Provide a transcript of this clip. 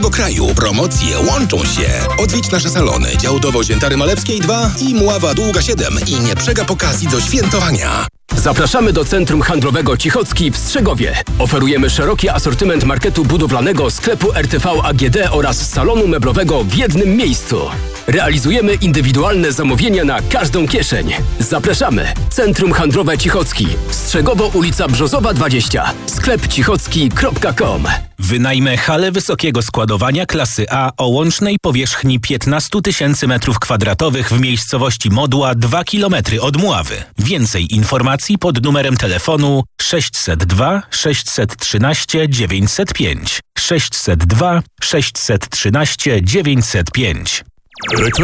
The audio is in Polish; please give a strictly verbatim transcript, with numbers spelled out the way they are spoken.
kraju. Promocje łączą się. Odwiedź nasze salony Działdowo Ziętary Malewskiej dwa i Mława Długa siedem i nie przegap okazji do świętowania. Zapraszamy do Centrum Handlowego Cichocki w Strzegowie. Oferujemy szeroki asortyment marketu budowlanego, sklepu R T V A G D oraz salonu meblowego w jednym miejscu. Realizujemy indywidualne zamówienia na każdą kieszeń. Zapraszamy. Centrum Handlowe Cichocki. Strzegowo, ulica Brzozowa dwadzieścia. Sklep cichocki kropka com. Wynajmę halę wysokiego składowania klasy A o łącznej powierzchni piętnaście tysięcy metrów kwadratowych w miejscowości Modła, dwa kilometry od Mławy. Więcej informacji pod numerem telefonu sześćset dwa sześćset trzynaście dziewięćset pięć. sześćset dwa sześćset trzynaście dziewięćset pięć.